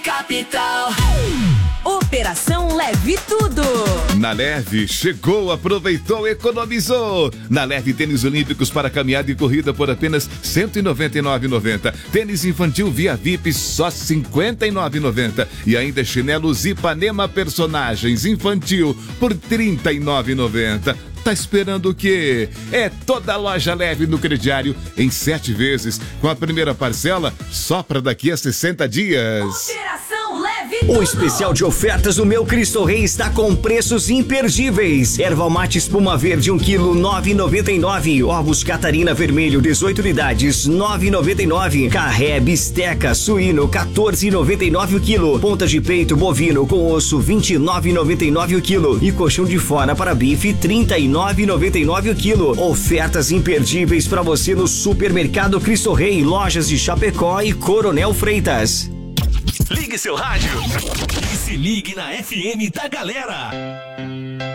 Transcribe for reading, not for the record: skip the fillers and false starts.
Capital. Operação Leve Tudo. Na Leve, chegou, aproveitou, economizou. Na Leve, tênis olímpicos para caminhada e corrida por apenas R$ 199,90. Tênis infantil Via VIP só R$ 59,90. E ainda chinelos Ipanema Personagens infantil por R$ 39,90. Tá esperando o quê? É toda a loja Leve no crediário em 7 vezes, com a primeira parcela só para daqui a 60 dias. Operação Leve Tudo. O especial de ofertas do Meu Cristo Rei está com preços imperdíveis. Erva mate espuma verde 1 kg 9,99. Ovos Catarina vermelho 18 unidades 9,99. Carré bisteca suíno 14,99 o quilo. Ponta de peito bovino com osso 29,99 o quilo. E colchão de fora para bife 39,99 o quilo. Ofertas imperdíveis para você no Supermercado Cristo Rei, lojas de Chapecó e Coronel Freitas. Ligue seu rádio e se ligue na FM da galera.